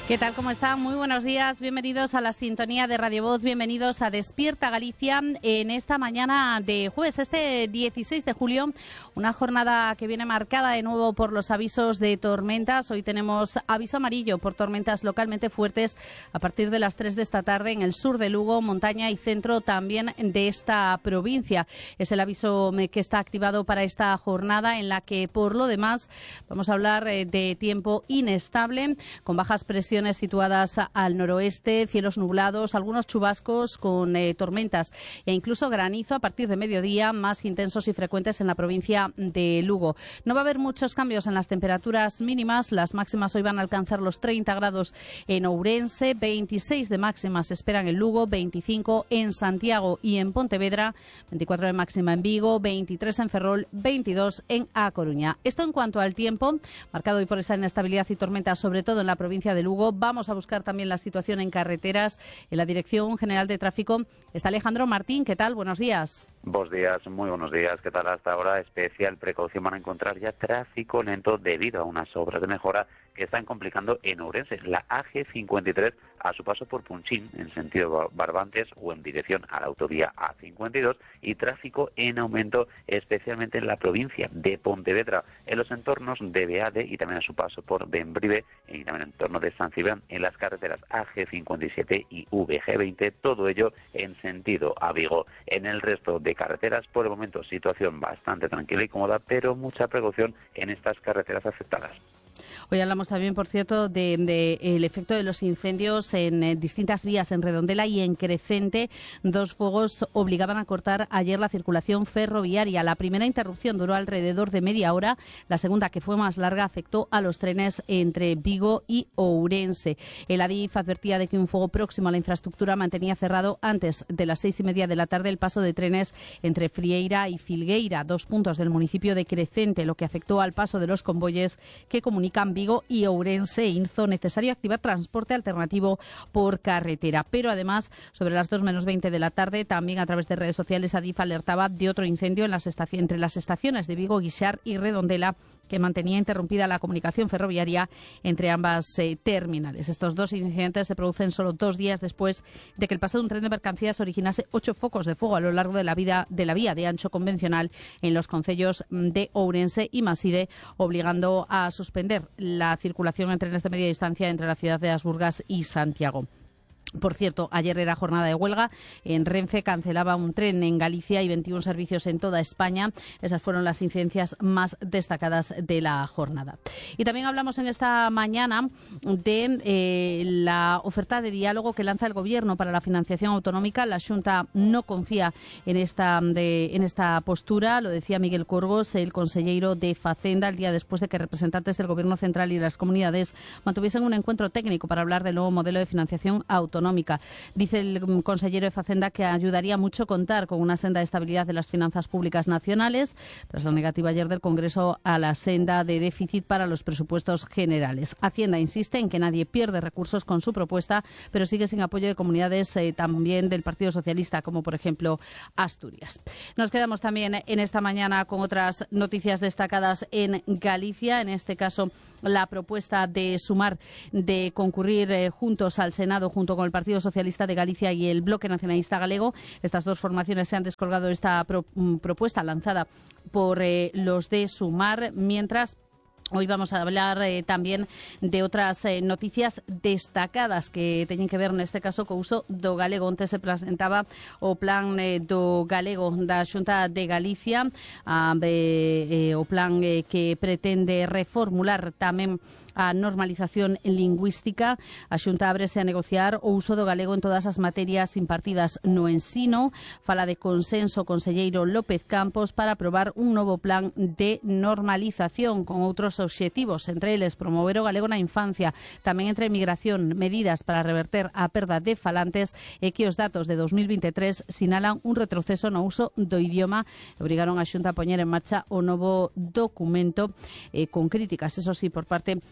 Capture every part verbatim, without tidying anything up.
¿Qué tal? ¿Cómo están? Muy buenos días. Bienvenidos a la sintonía de Radio Voz. Bienvenidos a Despierta Galicia en esta mañana de jueves, este dieciséis de julio. Una jornada que viene marcada de nuevo por los avisos de tormentas. Hoy tenemos aviso amarillo por tormentas localmente fuertes a partir de las tres de esta tarde en el sur de Lugo, montaña y centro también de esta provincia. Es el aviso que está activado para esta jornada en la que, por lo demás, vamos a hablar de tiempo inestable, con bajas presiones situadas al noroeste, cielos nublados, algunos chubascos con eh, tormentas e incluso granizo a partir de mediodía, más intensos y frecuentes en la provincia de Lugo. No va a haber muchos cambios en las temperaturas mínimas. Las máximas hoy van a alcanzar los treinta grados en Ourense, veintiséis de máximas se esperan en Lugo, veinticinco en Santiago y en Pontevedra, veinticuatro de máxima en Vigo, veintitrés en Ferrol, veintidós en A Coruña. Esto en cuanto al tiempo, marcado hoy por esa inestabilidad y tormentas, sobre todo en la provincia de Lugo. Vamos a buscar también la situación en carreteras. En la Dirección General de Tráfico está Alejandro Martín. ¿Qué tal? Buenos días. Buenos días, muy buenos días. ¿Qué tal hasta ahora? Especial precaución van a encontrar ya tráfico lento debido a unas obras de mejora que están complicando en Ourense. La A G cincuenta y tres a su paso por Punchín en sentido Barbantes o en dirección a la autovía A cincuenta y dos, y tráfico en aumento especialmente en la provincia de Pontevedra, en los entornos de Beade y también a su paso por Bembrive y también en el entorno de San Cibrán, en las carreteras A G cincuenta y siete y V G veinte, todo ello en sentido a Vigo. En el resto de carreteras, por el momento, situación bastante tranquila y cómoda, pero mucha precaución en estas carreteras afectadas. Hoy hablamos también, por cierto, de, de el efecto de los incendios en eh, distintas vías en Redondela y en Crecente. Dos fuegos obligaban a cortar ayer la circulación ferroviaria. La primera interrupción duró alrededor de media hora. La segunda, que fue más larga, afectó a los trenes entre Vigo y Ourense. El Adif advertía de que un fuego próximo a la infraestructura mantenía cerrado antes de las seis y media de la tarde el paso de trenes entre Frieira y Filgueira, dos puntos del municipio de Crecente, lo que afectó al paso de los convoyes que comunican Vigo y Ourense. Hizo necesario activar transporte alternativo por carretera. Pero además, sobre las dos menos veinte de la tarde, también a través de redes sociales, Adif alertaba de otro incendio en las estaciones, entre las estaciones de Vigo, Guixar y Redondela, que mantenía interrumpida la comunicación ferroviaria entre ambas eh, terminales. Estos dos incidentes se producen solo dos días después de que el paso de un tren de mercancías originase ocho focos de fuego a lo largo de la, vida, de la vía de ancho convencional en los concellos de Ourense y Maside, obligando a suspender la circulación en trenes de media distancia entre la ciudad de Asburgas y Santiago. Por cierto, ayer era jornada de huelga. En Renfe cancelaba un tren en Galicia y veintiún servicios en toda España. Esas fueron las incidencias más destacadas de la jornada. Y también hablamos en esta mañana de eh, la oferta de diálogo que lanza el Gobierno para la financiación autonómica. La Xunta no confía en esta, de, en esta postura. Lo decía Miguel Corgos, el consejero de Facenda, el día después de que representantes del Gobierno central y las comunidades mantuviesen un encuentro técnico para hablar del nuevo modelo de financiación autonómica. Dice el consejero de Facenda que ayudaría mucho contar con una senda de estabilidad de las finanzas públicas nacionales, tras la negativa ayer del Congreso a la senda de déficit para los presupuestos generales. Hacienda insiste en que nadie pierde recursos con su propuesta, pero sigue sin apoyo de comunidades eh, también del Partido Socialista, como por ejemplo Asturias. Nos quedamos también en esta mañana con otras noticias destacadas en Galicia, en este caso la propuesta de Sumar de concurrir eh, juntos al Senado junto con el Partido Socialista de Galicia y el Bloque Nacionalista Galego. Estas dos formaciones se han descolgado de esta pro, propuesta lanzada por eh, los de Sumar, mientras hoy vamos a hablar eh, también de otras eh, noticias destacadas que teñen que ver, neste caso, co uso do galego. Onte se presentaba o plan eh, do galego da Xunta de Galicia, a, eh, o plan eh, que pretende reformular tamén a normalización lingüística. A Xunta ábrese a negociar o uso do galego en todas as materias impartidas no ensino. Fala de consenso o conselleiro López Campos para aprobar un novo plan de normalización con outros obxectivos, entre eles promover o galego na infancia, tamén entre migración, medidas para reverter a perda de falantes, e que os datos de dos mil veintitrés sinalan un retroceso no uso do idioma. Obrigaron a Xunta a poñer en marcha o novo documento eh, con críticas, eso sí, por parte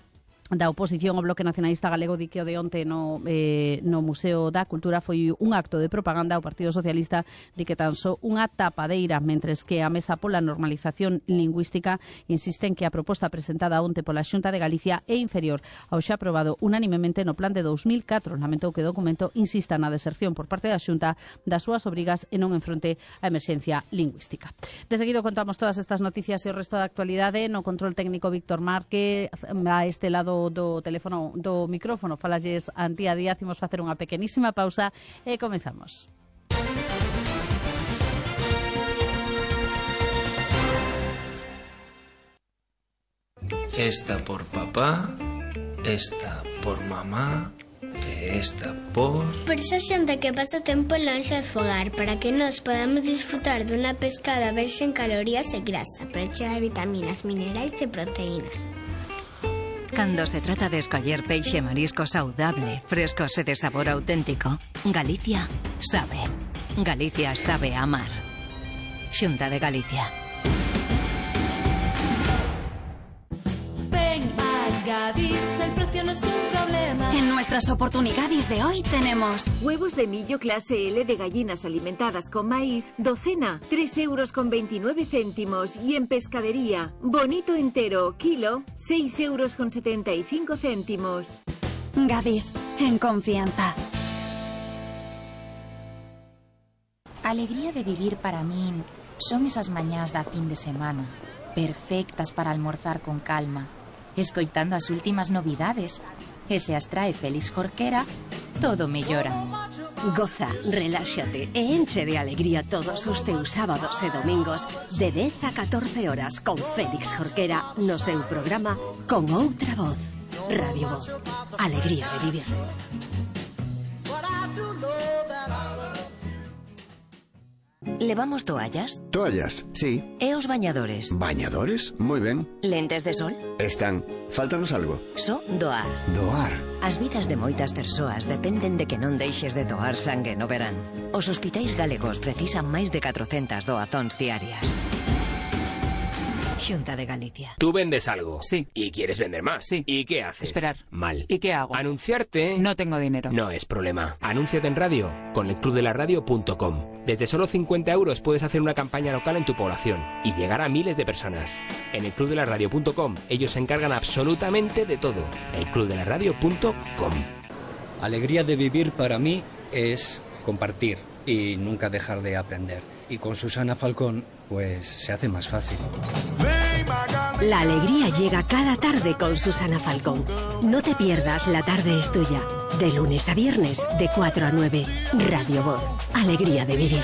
da oposición ao Bloque Nacionalista Galego di que o de onte no, eh, no Museo da Cultura foi un acto de propaganda. O Partido Socialista di que tan só unha tapadeira, mentres que a Mesa pola Normalización Lingüística insiste en que a proposta presentada onte pola Xunta de Galicia é inferior ao xa aprobado unanimemente no plan de dous mil catro. Lamentou que o documento insista na deserción por parte da Xunta das súas obrigas e non enfronte a emerxencia lingüística. De seguido contamos todas estas noticias e o resto da actualidade. No control técnico Víctor Márquez, a este lado do teléfono, do micrófono, falalles Antía Díaz. Imos facer unha pequenísima pausa e comezamos. Esta por papá, esta por mamá, e esta por... Por esa xente que pasa tempo lonxe de fogar, para que nos podamos disfrutar dunha pescada verxe en calorías e grasa, pero chea de vitaminas, minerais e proteínas. Cando se trata de escoller peixe e marisco saudable, frescos e de sabor auténtico, Galicia sabe. Galicia sabe amar. Xunta de Galicia. Ven a Gadis, el precio no es un problema. En nuestras oportunidades de hoy tenemos huevos de millo clase L de gallinas alimentadas con maíz, docena, tres euros con veintinueve céntimos. Y en pescadería, bonito entero, kilo, seis euros con setenta y cinco céntimos. Gadis, en confianza. Alegría de vivir para min son esas mañás da fin de semana, perfectas para almorzar con calma, escoitando as últimas novidades. E se as trae Félix Jorquera, todo mellora. Goza, reláxate e enche de alegría todos os teus sábados e domingos de dez a catorce horas con Félix Jorquera no seu programa Con Outra Voz. Radio Voz. Alegría de vivir. Levamos toallas? Toallas, sí. E os bañadores? ¿Bañadores? Muy ben. Lentes de sol? Están. Fáltanos algo. Só doar. Doar. As vidas de moitas persoas dependen de que non deixes de doar sangue no verán. Os hospitais galegos precisan máis de catrocentas doazóns diarias. Xunta de Galicia. Tú vendes algo. Sí. Y quieres vender más. Sí. ¿Y qué haces? Esperar. Mal. ¿Y qué hago? Anunciarte. No tengo dinero. No es problema. Anúnciate en radio con el club de la radio punto com. Desde solo cincuenta euros puedes hacer una campaña local en tu población y llegar a miles de personas. En el club de la radio punto com ellos se encargan absolutamente de todo. el club de la radio punto com. Alegría de vivir para mí es compartir y nunca dejar de aprender. Y con Susana Falcón, pues se hace más fácil. La alegría llega cada tarde con Susana Falcón. No te pierdas La Tarde es Tuya. De lunes a viernes, de cuatro a nueve. Radio Voz. Alegría de vivir.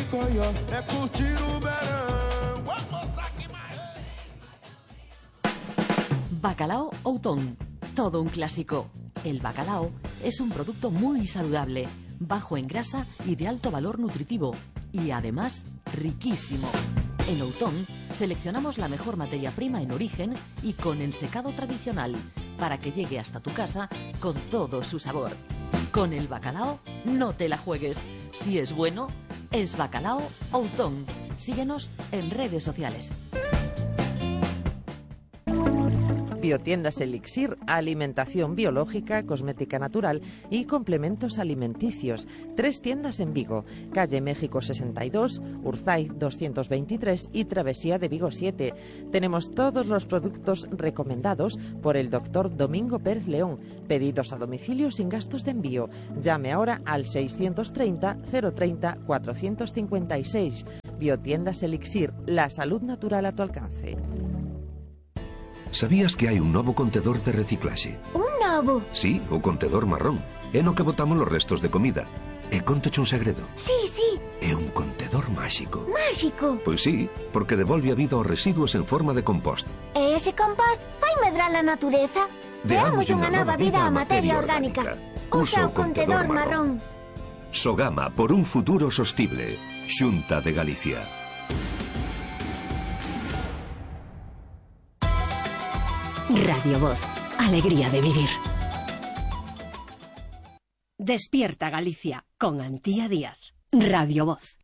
Bacalao Outón. Todo un clásico. El bacalao es un producto muy saludable, bajo en grasa y de alto valor nutritivo. Y además, riquísimo. En Outón seleccionamos la mejor materia prima en origen y con ensecado tradicional para que llegue hasta tu casa con todo su sabor. Con el bacalao no te la juegues. Si es bueno, es Bacalao Outón. Síguenos en redes sociales. Biotiendas Elixir, alimentación biológica, cosmética natural y complementos alimenticios. Tres tiendas en Vigo, calle México sesenta y dos, Urzay doscientos veintitrés y Travesía de Vigo siete. Tenemos todos los productos recomendados por el doctor Domingo Pérez León. Pedidos a domicilio sin gastos de envío. Llame ahora al seiscientos treinta, cero treinta, cuatrocientos cincuenta y seis. Biotiendas Elixir, la salud natural a tu alcance. Sabías que hai un novo contedor de reciclaxe? Un novo? Sí, o contedor marrón. É no que botamos os restos de comida. E contoche un segredo. Sí, sí. É un contedor máxico. Máxico? Pois sí, porque devolve a vida aos residuos en forma de compost. E ese compost vai medrar a natureza? Deamos unha nova vida á materia orgánica. Usa o contedor marrón. Sogama por un futuro sostible. Xunta de Galicia. Radio Voz. Alegría de vivir. Despierta Galicia con Antía Díaz. Radio Voz.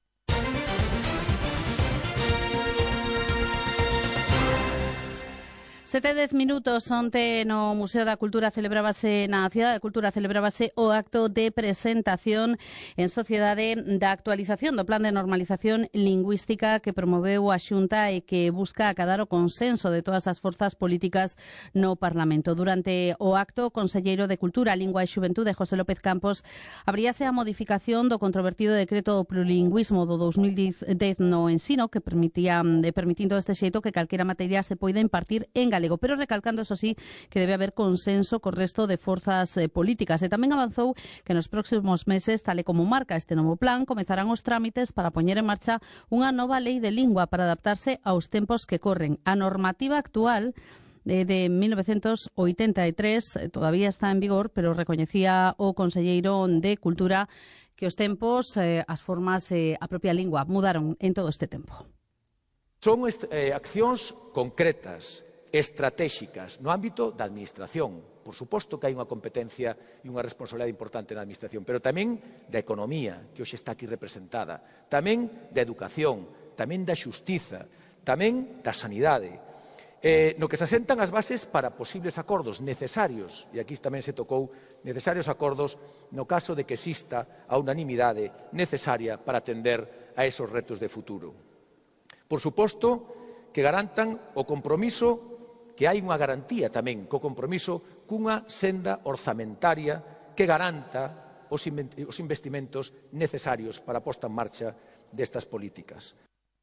Sete dez minutos onte no Museo da Cultura celebrábase, na Cidade da Cultura celebrábase o acto de presentación en sociedade da actualización do Plan de Normalización Lingüística que promoveu a Xunta e que busca acadar o consenso de todas as forzas políticas no Parlamento. Durante o acto, o conselleiro de Cultura, Lingua e Xuventude, José López Campos, abríase a modificación do controvertido decreto do plurilingüismo do dos mil dez no ensino que permitía, permitindo deste xeito que calquera materia se poida impartir en galego, pero recalcando, eso sí, que debe haber consenso co resto de forzas eh, políticas. E tamén avanzou que nos próximos meses, tal e como marca este novo plan, comezarán os trámites para poñer en marcha unha nova lei de lingua para adaptarse aos tempos que corren. A normativa actual de, de mil novecentos oitenta e tres eh, todavía está en vigor, pero recoñecía o conselleiro de Cultura que os tempos, eh, as formas, eh, a propia lingua mudaron en todo este tempo. Son eh, accións concretas, estratéxicas no ámbito da administración. Por suposto que hai unha competencia e unha responsabilidade importante na administración, pero tamén da economía, que hoxe está aquí representada, tamén da educación, tamén da xustiza, tamén da sanidade, eh, no que se asentan as bases para posibles acordos necesarios, e aquí tamén se tocou necesarios acordos no caso de que exista a unanimidade necesaria para atender a esos retos de futuro. Por suposto que garantan o compromiso, que hai unha garantía tamén co compromiso cunha senda orzamentaria que garanta os investimentos necesarios para a posta en marcha destas políticas.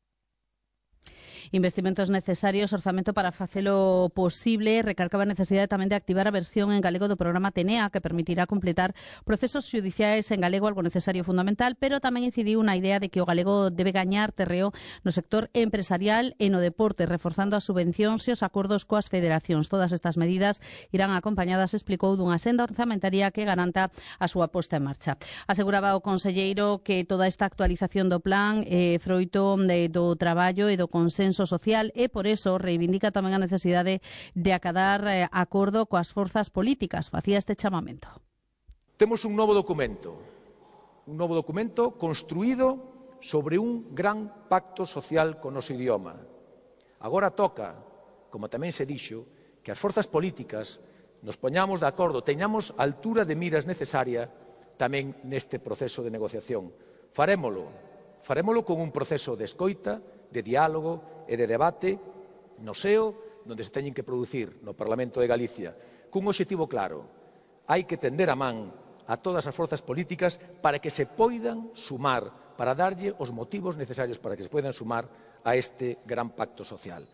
Investimentos necesarios, orzamento para facelo posible, recalcaba a necesidade tamén de activar a versión en galego do programa Tenea, que permitirá completar procesos xudiciais en galego, algo necesario e fundamental, pero tamén incidiu na idea de que o galego debe gañar terreo no sector empresarial e no deporte, reforzando as subvencións e os acordos coas federacións. Todas estas medidas irán acompañadas, explicou, dunha senda orzamentaria que garanta a súa posta en marcha. Aseguraba o conselleiro que toda esta actualización do plan é froito de, do traballo e do consenso social e por eso reivindica tamén a necesidade de acadar eh, acordo coas forzas políticas. Facía este chamamento. Temos un novo documento, un novo documento construído sobre un gran pacto social con o noso idioma. Agora toca, como tamén se dixo, que as forzas políticas nos poñamos de acordo, teñamos a altura de miras necesaria tamén neste proceso de negociación. Farémolo, farémolo con un proceso de escoita, de diálogo e de debate no seo onde se teñen que producir no Parlamento de Galicia cun obxectivo claro. Hai que tender a man a todas as forzas políticas para que se poidan sumar, para darlle os motivos necesarios para que se poidan sumar a este gran pacto social.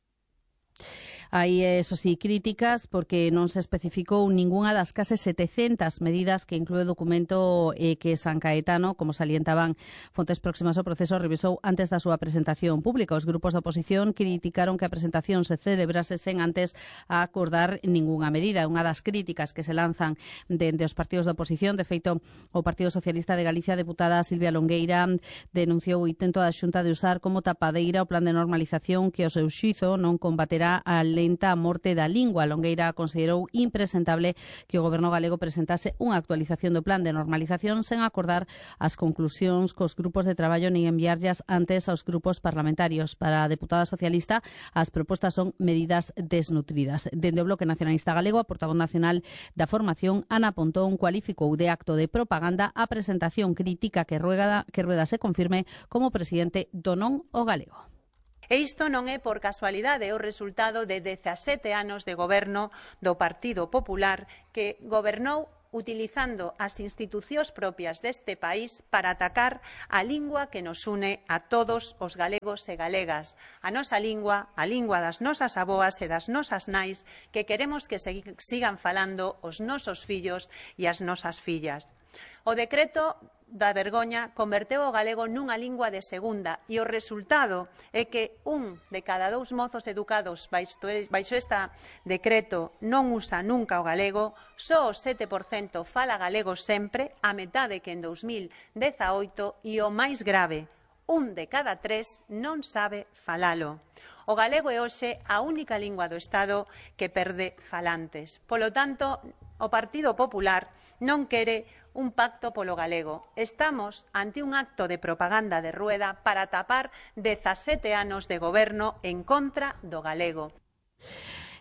Hai, eso sí, críticas porque non se especificou ningunha das case setecentas medidas que inclúe o documento eh, que San Caetano, como salientaban fontes próximas ao proceso, revisou antes da súa presentación pública. Os grupos da oposición criticaron que a presentación se celebrase sen antes a acordar ningunha medida. Unha das críticas que se lanzan dende os partidos da oposición, de feito, o Partido Socialista de Galicia, a deputada Silvia Longueira, denunciou o intento da Xunta de usar como tapadeira o plan de normalización que, ao seu xuízo, non combaterá a lenta morte da lingua. Longueira considerou impresentable que o Goberno galego presentase unha actualización do plan de normalización sen acordar as conclusións cos grupos de traballo nin enviarllas antes aos grupos parlamentarios. Para a deputada socialista, as propostas son medidas desnutridas. Dende o Bloque Nacionalista Galego, a portavoz nacional da formación, Ana Pontón, cualificou de acto de propaganda a presentación crítica que Rueda, que Rueda se confirme como presidente do Non o Galego. E isto non é por casualidade, é o resultado de dezasete anos de goberno do Partido Popular que gobernou utilizando as institucións propias deste país para atacar a lingua que nos une a todos os galegos e galegas, a nosa lingua, a lingua das nosas aboas e das nosas nais, que queremos que sigan falando os nosos fillos e as nosas fillas. O decreto da vergoña converteu o galego nunha lingua de segunda e o resultado é que un de cada dous mozos educados baixo este decreto non usa nunca o galego, só o sete por cento fala galego sempre, a metade que en dous mil dezaoito e o máis grave, un de cada tres non sabe falalo. O galego é hoxe a única lingua do Estado que perde falantes. Polo tanto, o Partido Popular non quere un pacto polo galego. Estamos ante un acto de propaganda de Rueda para tapar dezasete anos de goberno en contra do galego.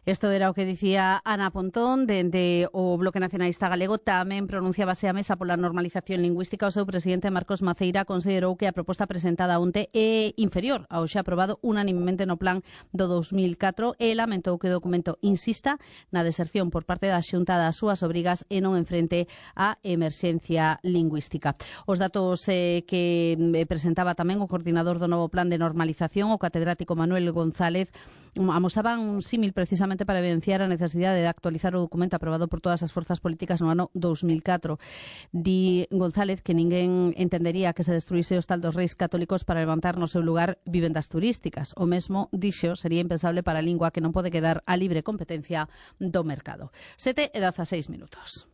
Isto era o que dicía Ana Pontón dende o Bloque Nacionalista Galego. Tamén pronunciábase a Mesa pola Normalización Lingüística. O seu presidente Marcos Maceira considerou que a proposta presentada onte é inferior ao xa aprobado unanimemente no plan do dous mil catro e lamentou que o documento insista na deserción por parte da Xunta das súas obrigas e non enfrente a emerxencia lingüística. Os datos eh, que presentaba tamén o coordinador do novo plan de normalización, o catedrático Manuel González, amosaban un símil precisamente para evidenciar a necesidade de actualizar o documento aprobado por todas as forzas políticas no ano dous mil catro. Di González que ninguén entendería que se destruíse os tal dos reis católicos para levantar no seu lugar vivendas turísticas. O mesmo, dixo, sería impensable para a lingua que non pode quedar a libre competencia do mercado. Sete e dezaseis minutos.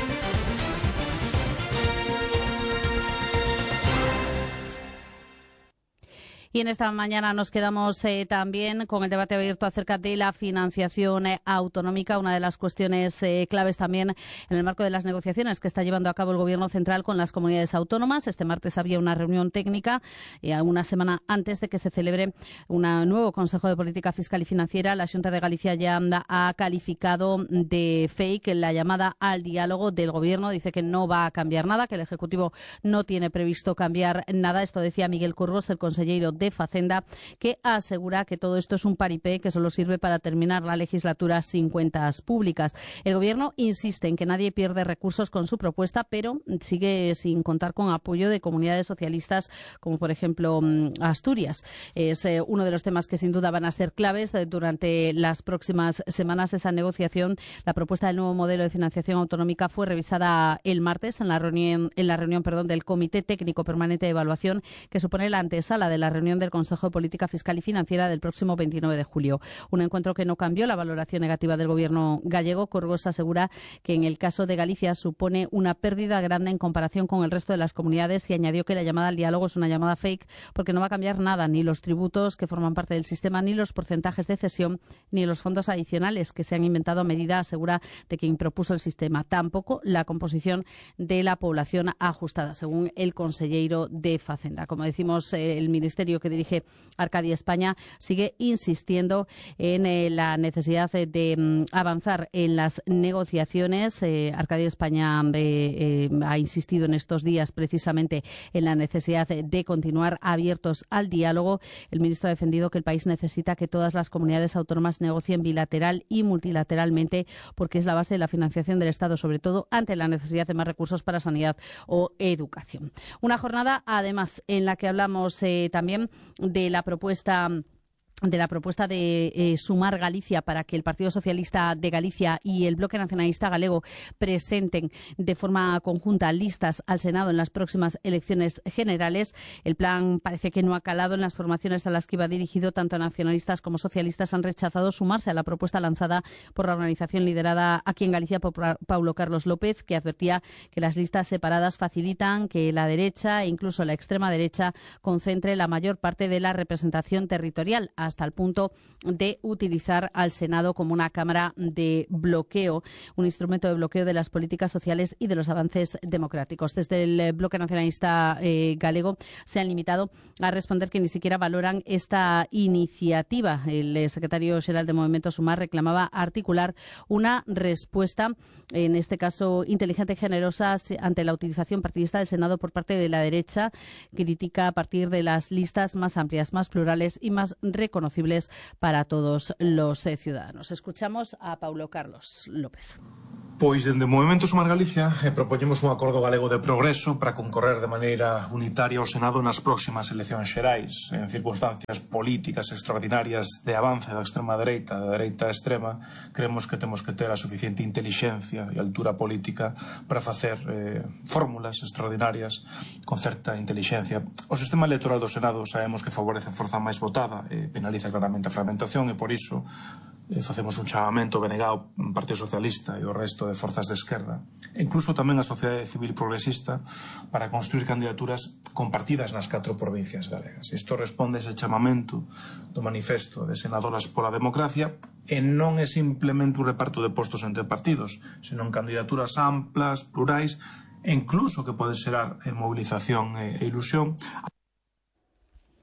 Y en esta mañana nos quedamos eh, también con el debate abierto acerca de la financiación eh, autonómica, una de las cuestiones eh, claves también en el marco de las negociaciones que está llevando a cabo el Gobierno central con las comunidades autónomas. Este martes había una reunión técnica y eh, una semana antes de que se celebre un nuevo Consejo de Política Fiscal y Financiera. La Xunta de Galicia ya ha calificado de fake la llamada al diálogo del Gobierno. Dice que no va a cambiar nada, que el Ejecutivo no tiene previsto cambiar nada. Esto decía Miguel Curros, el consellero de Facenda, que asegura que todo esto es un paripé que solo sirve para terminar la legislatura sin cuentas públicas. El Gobierno insiste en que nadie pierde recursos con su propuesta, pero sigue sin contar con apoyo de comunidades socialistas, como por ejemplo Asturias. Es eh, uno de los temas que sin duda van a ser claves eh, durante las próximas semanas. Esa negociación, la propuesta del nuevo modelo de financiación autonómica fue revisada el martes en la reunión, en la reunión perdón, del Comité Técnico Permanente de Evaluación, que supone la antesala de la reunión del Consejo de Política Fiscal y Financiera del próximo veintinueve de julio. Un encuentro que no cambió la valoración negativa del Gobierno gallego. Corgos asegura que en el caso de Galicia supone una pérdida grande en comparación con el resto de las comunidades y añadió que la llamada al diálogo es una llamada fake porque no va a cambiar nada, ni los tributos que forman parte del sistema, ni los porcentajes de cesión, ni los fondos adicionales que se han inventado a medida, asegura, de quien propuso el sistema. Tampoco la composición de la población ajustada, según el consellero de Facenda. Como decimos, eh, el ministerio que dirige Arcadia España sigue insistiendo en eh, la necesidad de, de um, avanzar en las negociaciones. Eh, Arcadia España eh, eh, ha insistido en estos días precisamente en la necesidad de, de continuar abiertos al diálogo. El ministro ha defendido que el país necesita que todas las comunidades autónomas negocien bilateral y multilateralmente porque es la base de la financiación del Estado, sobre todo ante la necesidad de más recursos para sanidad o educación. Una jornada, además, en la que hablamos eh, también de la propuesta de la propuesta de eh, sumar Galicia para que el Partido Socialista de Galicia y el Bloque Nacionalista Galego presenten de forma conjunta listas al Senado en las próximas elecciones generales. El plan parece que no ha calado en las formaciones a las que iba dirigido. Tanto nacionalistas como socialistas han rechazado sumarse a la propuesta lanzada por la organización liderada aquí en Galicia por Paulo Carlos López, que advertía que las listas separadas facilitan que la derecha e incluso la extrema derecha concentre la mayor parte de la representación territorial, hasta el punto de utilizar al Senado como una cámara de bloqueo, un instrumento de bloqueo de las políticas sociales y de los avances democráticos. Desde el Bloque Nacionalista eh, Galego se han limitado a responder que ni siquiera valoran esta iniciativa. El eh, secretario general de Movimiento Sumar reclamaba articular una respuesta, en este caso inteligente y generosa, ante la utilización partidista del Senado por parte de la derecha. Critica a partir de las listas más amplias, más plurales y más reconocibles para todos los eh, ciudadanos. Escuchamos a Paulo Carlos López. Pois, dende o Movemento Sumar Galicia, eh, propoñemos un acordo galego de progreso para concorrer de maneira unitaria ao Senado nas próximas eleccións xerais. En circunstancias políticas extraordinarias de avance da extrema dereita, da dereita extrema, creemos que temos que ter a suficiente inteligencia e altura política para facer eh, fórmulas extraordinarias con certa inteligencia. O sistema electoral do Senado sabemos que favorece a forza máis votada, e penaliza claramente a fragmentación, e por iso eh, facemos un chamamento B N G ao Partido Socialista e o resto de forzas de esquerda, e incluso tamén a sociedade civil progresista, para construir candidaturas compartidas nas catro provincias galegas. Isto responde a ese chamamento do manifesto de Senadoras pola Democracia, e non é simplemente un reparto de postos entre partidos, senón candidaturas amplas, plurais, e incluso que poden xerar movilización e ilusión.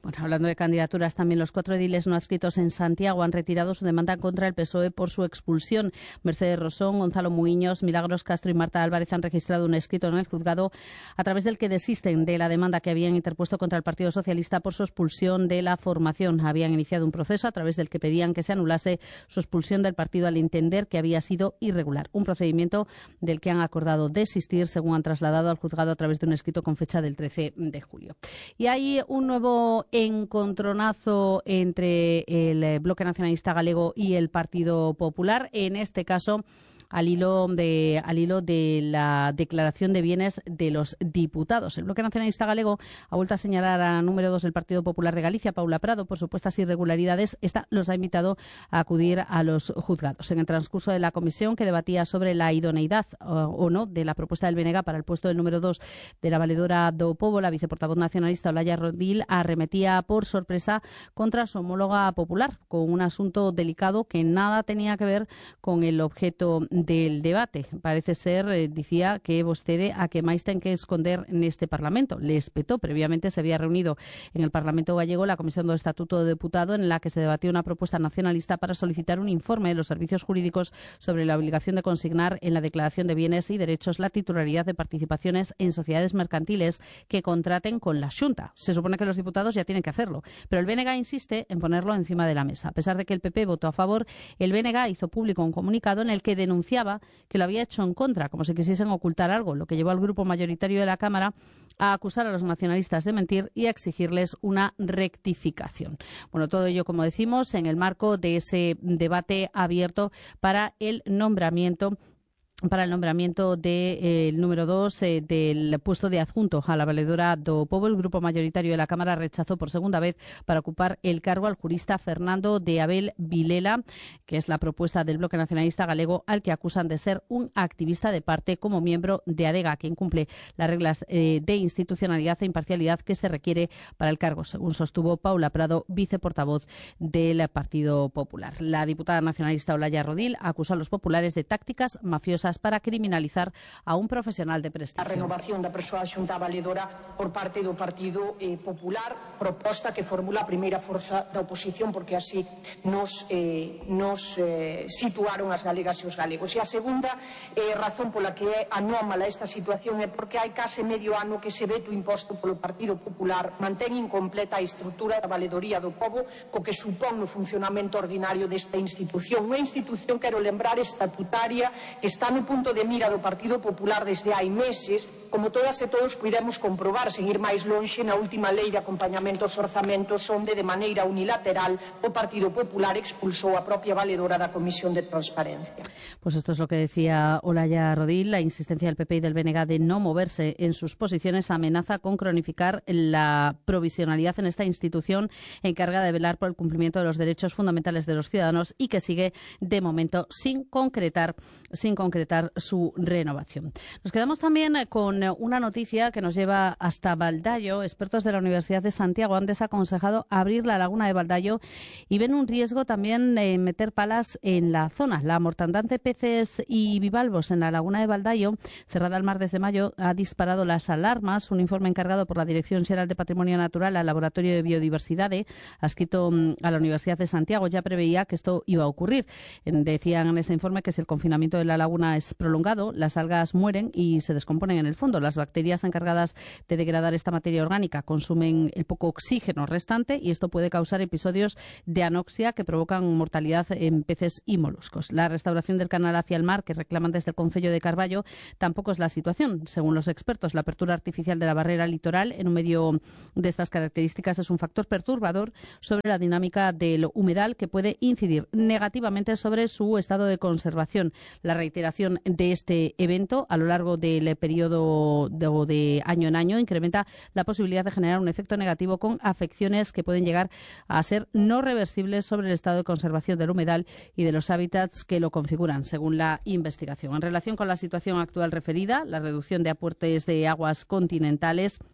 Bueno, hablando de candidaturas, también los cuatro ediles no adscritos en Santiago han retirado su demanda contra el P S O E por su expulsión. Mercedes Rosón, Gonzalo Muiños, Milagros Castro y Marta Álvarez han registrado un escrito en el juzgado a través del que desisten de la demanda que habían interpuesto contra el Partido Socialista por su expulsión de la formación. Habían iniciado un proceso a través del que pedían que se anulase su expulsión del partido al entender que había sido irregular. Un procedimiento del que han acordado desistir, según han trasladado al juzgado a través de un escrito con fecha del trece de julio. Y hay un nuevo encontronazo entre el Bloque Nacionalista Galego y el Partido Popular, en este caso al hilo de al hilo de la declaración de bienes de los diputados. El Bloque Nacionalista Galego ha vuelto a señalar a número dos del Partido Popular de Galicia, Paula Prado, por supuestas irregularidades. Esta los ha invitado a acudir a los juzgados. En el transcurso de la comisión que debatía sobre la idoneidad o, o no de la propuesta del B N G para el puesto del número dos de la valedora do Pobo, la viceportavoz nacionalista Olaya Rodil arremetía por sorpresa contra su homóloga popular con un asunto delicado que nada tenía que ver con el objeto del debate. Parece ser, eh, dicía, que vostede a que máis ten que esconder neste Parlamento. Le espetó. Previamente se había reunido en el Parlamento gallego la Comisión do Estatuto do Deputado, en la que se debatió una propuesta nacionalista para solicitar un informe de los servicios jurídicos sobre la obligación de consignar en la declaración de bienes y derechos la titularidad de participaciones en sociedades mercantiles que contraten con la Xunta. Se supone que los diputados ya tienen que hacerlo, pero el B N G insiste en ponerlo encima de la mesa. A pesar de que el P P votó a favor, el B N G hizo público un comunicado en el que denunció que lo había hecho en contra, como si quisiesen ocultar algo, lo que llevó al grupo mayoritario de la Cámara a acusar a los nacionalistas de mentir y a exigirles una rectificación. Bueno, todo ello, como decimos, en el marco de ese debate abierto para el nombramiento para el nombramiento del de, eh, número dos eh, del puesto de adjunto a la valedora do Pobo. El grupo mayoritario de la Cámara rechazó por segunda vez para ocupar el cargo al jurista Fernando de Abel Vilela, que es la propuesta del Bloque Nacionalista Galego, al que acusan de ser un activista de parte como miembro de ADEGA, que incumple las reglas eh, de institucionalidad e imparcialidad que se requiere para el cargo, según sostuvo Paula Prado, viceportavoz del Partido Popular. La diputada nacionalista Olaya Rodil acusó a los populares de tácticas mafiosas para criminalizar a un profesional de prestigio. A renovación da persoa xunta valedora por parte do Partido eh, Popular, proposta que formula a primeira forza da oposición, porque así nos, eh, nos eh, situaron as galegas e os galegos. E a segunda eh, razón pola que é anómala esta situación é porque hai case medio ano que ese veto imposto polo Partido Popular mantén incompleta a estrutura da valedoría do Pobo, co que supón no funcionamento ordinario desta institución. Unha institución, quero lembrar, estatutaria, que está no punto de mira do Partido Popular desde hai meses, como todas e todos puidemos comprobar, sen ir máis lonxe, na última lei de acompañamento aos orzamentos, onde de maneira unilateral o Partido Popular expulsou a propia valedora da Comisión de Transparencia. Pues esto es lo que decía Olaya Rodil. La insistencia del P P y del B N G de no moverse en sus posiciones amenaza con cronificar la provisionalidad en esta institución encargada de velar por el cumplimiento de los derechos fundamentales de los ciudadanos y que sigue de momento sin concretar, sin concretar su renovación. Nos quedamos también con una noticia que nos lleva hasta Baldayo. Expertos de la Universidad de Santiago han desaconsejado abrir la laguna de Baldayo y ven un riesgo también de meter palas en la zona. La mortandad de peces y bivalvos en la laguna de Baldayo, cerrada al mar desde mayo, ha disparado las alarmas. Un informe encargado por la Dirección Xeral de Patrimonio Natural al Laboratorio de Biodiversidad, adscrito a la Universidad de Santiago, ya preveía que esto iba a ocurrir. Decían en ese informe que si el confinamiento de la laguna es prolongado, las algas mueren y se descomponen en el fondo. Las bacterias encargadas de degradar esta materia orgánica consumen el poco oxígeno restante y esto puede causar episodios de anoxia que provocan mortalidad en peces y moluscos. La restauración del canal hacia el mar, que reclaman desde el Concello de Carballo, tampoco es la situación. Según los expertos, la apertura artificial de la barrera litoral en un medio de estas características es un factor perturbador sobre la dinámica del humedal que puede incidir negativamente sobre su estado de conservación. La reiteración de este evento a lo largo del periodo de, de año en año incrementa la posibilidad de generar un efecto negativo con afecciones que pueden llegar a ser no reversibles sobre el estado de conservación del humedal y de los hábitats que lo configuran, según la investigación. En relación con la situación actual referida, la reducción de aportes de aguas continentales,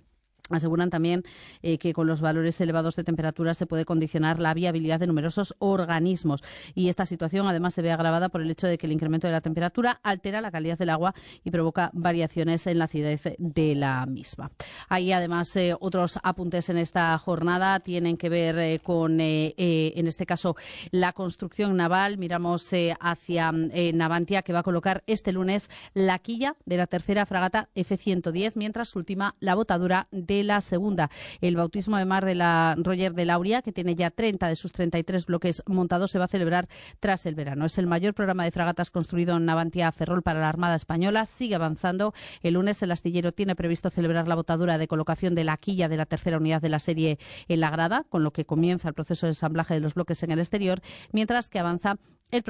Aseguran también eh, que con los valores elevados de temperatura se puede condicionar la viabilidad de numerosos organismos. Y esta situación además se ve agravada por el hecho de que el incremento de la temperatura altera la calidad del agua y provoca variaciones en la acidez de la misma. Hay además eh, otros apuntes en esta jornada, tienen que ver eh, con, eh, eh, en este caso, la construcción naval. Miramos eh, hacia eh, Navantia, que va a colocar este lunes la quilla de la tercera fragata F ciento diez, mientras ultima la botadura de la segunda. El bautismo de mar de la Roger de Lauria, que tiene ya treinta de sus treinta y tres bloques montados, se va a celebrar tras el verano. Es el mayor programa de fragatas construido en Navantia Ferrol para la Armada Española. Sigue avanzando. El lunes el astillero tiene previsto celebrar la botadura de colocación de la quilla de la tercera unidad de la serie en la grada, con lo que comienza el proceso de ensamblaje de los bloques en el exterior, mientras que avanza el